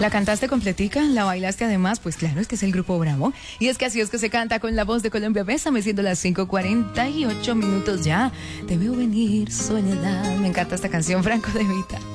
¿La cantaste completica? ¿La bailaste además? Pues claro, es que es el Grupo Bravo. Y es que así es que se canta con la voz de Colombia. Bésame, siendo las 5:48 minutos ya. Te veo venir, soledad. Me encanta esta canción, Franco De Vita.